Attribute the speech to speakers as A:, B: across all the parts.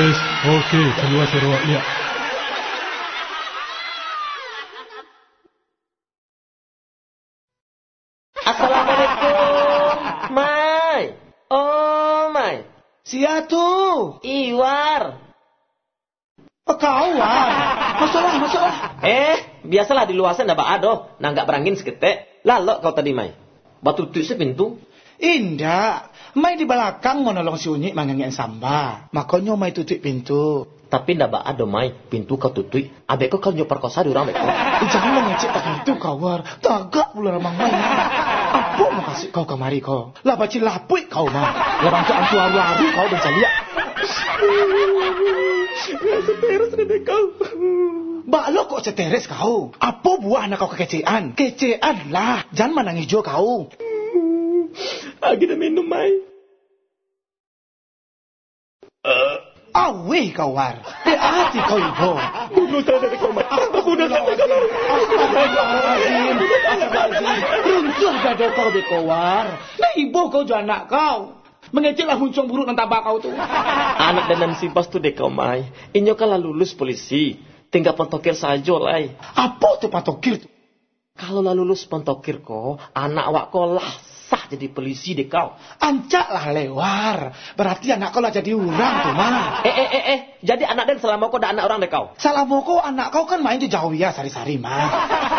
A: Yes, oke, keluar seruak, ya.
B: Assalamualaikum, Mai. Oh, Mai.
C: Siatu.
B: Iwar.
C: Kau, War. Masalah.
B: Biasalah di luar sana ndak ada, nah nggak berangin seketek. Lalu kau tadi, Mai. Batu tutup sepintu.
C: Indah. Mai di belakang mau nolong si Unyik mangangin samba. Makanya Mai tutup pintu.
B: Tapi ndak ada, Mai. Pintu kau tutup. Abek kau perkosa di orang beko.
C: Jangan lo ngecek tak itu kau, War. Tagak pula ramang Mai. Apa mau kasih kau kemari kau? Lah baci lapuk kau, Mai. Lah bangsa antu waru kau dan lihat. Seteres deh kau. Mbak lo kok seteres kau? Apa buah anak kau kekecean? Kecean lah. Jangan manang hijau kau.
B: Lagi dah minum, Mai.
C: Awih kau, War. Hati kau ibu.
B: Bunuh saya dari kau, Mai. Bunuh saya dari kau.
C: Runtuh gado kau beko, War. Nah ibu kau juga anak kau. Mengeceklah huncung buruk dan tabak kau tu.
B: Anak dan simpas tu dek kau, Mai. Inyo kalah lulus polisi. Tinggal pentokir saja, Lai.
C: Apa tu pentokir tu?
B: Kalau lah lulus pentokir kau, anak awak kau lah sah jadi polisi dek kau.
C: Ancak lah lewar. Berarti anak kau lah jadi orang tu, Ma.
B: Jadi anak dan selama kau dah anak orang dek kau.
C: Selama kau anak kau kan main di jauh ya sari-sari, Ma.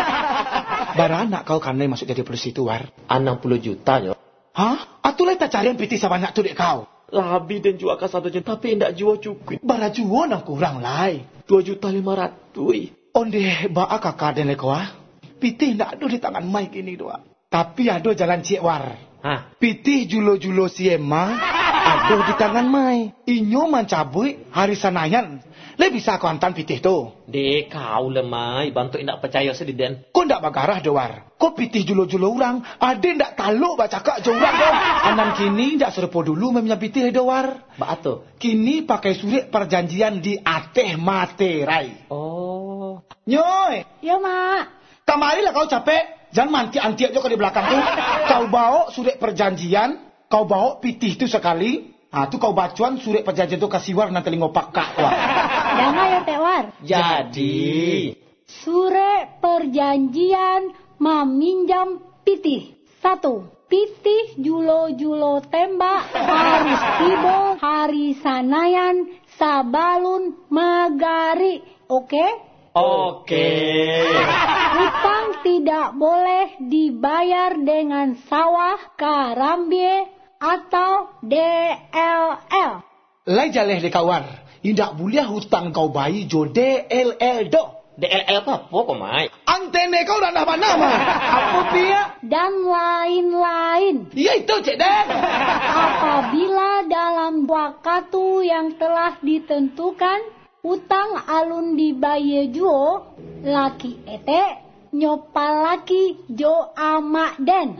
C: Bara anak kau kan masuk jadi polisi tu, War.
B: 60 juta, yo.
C: Hah? Atulah tak cari yang piti sebanyak tu dek kau.
B: Labi dan jual ke 1 juta, tapi tidak jual cukup.
C: Bara jual nak kurang lai.
B: 2.500.000.
C: Onde baa kakak dan lekoa. Piti tidak ada di tangan Mai kini doa. Tapi ada jalan cik, War.
B: Hah?
C: Piti julo-julo si Emma ada di tangan Mai. Inyo mencabui hari sanayan. Le bisa kau hantar pitih tu.
B: Dek kau lah, Mai. Bantu indak percaya sediden.
C: Kau ndak bagarah doar. Kau pitih julo-julo orang. Ada ndak taluk baca kak jorang kau. Anan kini ndak serupa dulu mempunyai pitih doar.
B: Baato.
C: Kini pakai surat perjanjian di ateh materai.
B: Oh.
C: Nyoy.
D: Ya, Mak.
C: Kamarilah kau capek. Jangan manti-anti aja kau di belakang tu. Kau bawa surat perjanjian. Kau bawa pitih tu sekali. Tu kau bacuan surat perjanjian tu kasih War nanti ngopak kak.
D: Jangan ya, Teh War.
B: Jadi.
D: Surat perjanjian meminjam pitih. 1. Pitih julo-julo tembak harus tiba hari sanayan sabalun magari. Oke?
B: Oke.
D: Hutang tidak boleh dibayar dengan sawah, karambie, atau DLL.
C: Lai jaleh de kawar. Indak boleh hutang kau bayi jo DLL do.
B: DLL apa kok, Mai?
C: Antene kau dah mana, Ma? Apa pia?
D: Dan lain-lain.
C: Ya itu, Cik Den.
D: Apabila dalam waktu yang telah ditentukan, hutang alun dibayar juo, laki ete, nyopal laki jo amak den.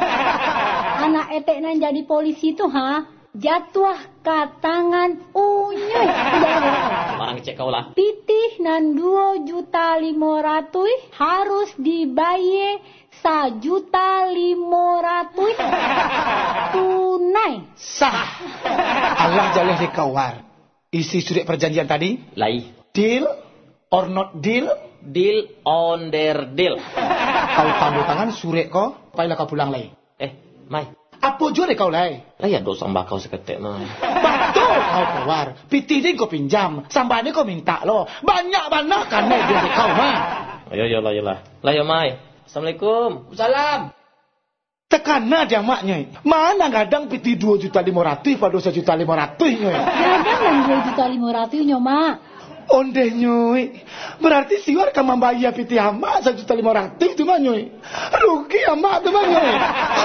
D: Anak ete nan jadi polisi tu, jatuh ke tangan Unyuy.
B: Orang cek kau lah.
D: Pitih nan 2.500.000 harus dibayar 1.500.000 tunai.
C: Sah. Allah jaleh de kawar. Isi surat perjanjian tadi?
B: Lai.
C: Deal or not deal?
B: Deal on their deal.
C: Kau tanda tangan surat kau, payahlah kau pulang lai.
B: Mai.
C: Apa jua deh kau lai?
B: Lah ya dosa bakau seketek, Mai.
C: Betul kau keluar. Pitih ni kau pinjam. Sambal ni kau minta lo. Banyak-banyak kan dia di kau, Ma.
B: Ayolah. Lah ya, Mai. Assalamualaikum.
C: Salam. Tekana dia maknya. Mana kadang pitih 2.500.000 pada 1.500.000 nyoy.
D: Kadang 2.500.000 nyo, Mak.
C: Onde nyoy. Berarti siwar ka membayar pitih ama 1.500.000 tu mah nyoy. Rugi ama tu mah nyoy.